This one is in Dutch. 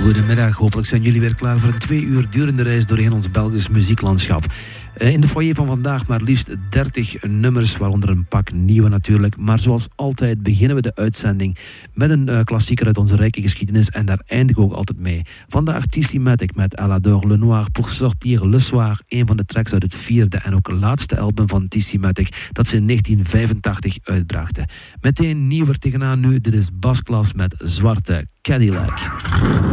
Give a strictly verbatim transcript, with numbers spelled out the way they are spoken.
Goedemiddag, hopelijk zijn jullie weer klaar voor een twee uur durende reis doorheen ons Belgisch muzieklandschap. In de foyer van vandaag maar liefst dertig nummers, waaronder een pak nieuwe natuurlijk. Maar zoals altijd beginnen we de uitzending met een uh, klassieker uit onze rijke geschiedenis en daar eindigen we ook altijd mee. Vandaag Tissimatic met Elle adore le noir pour sortir le soir, een van de tracks uit het vierde en ook laatste album van Tissimatic dat ze in negentien vijfentachtig uitbrachten. Meteen nieuwer tegenaan nu, dit is Bas Klas met Zwarte Cadillac.